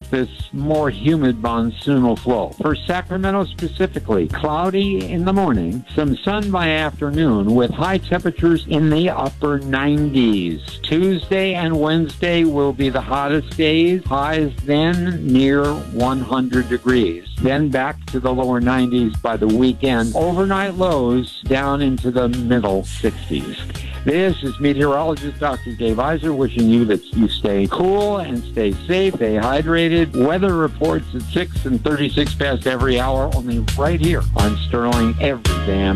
this more humid monsoonal flow. For Sacramento specifically, cloudy in the morning, some sun by afternoon with high temperatures in the upper 90s. Tuesday and Wednesday will be the hottest days, highs then near 100 degrees. Then back to the lower 90s by the weekend. Overnight lows down into the middle 60s. This is meteorologist Dr. Dave Iser wishing you that you stay cool and stay safe, stay hydrated. Weather reports at 6 and 36 past every hour, only right here on Sterling every damn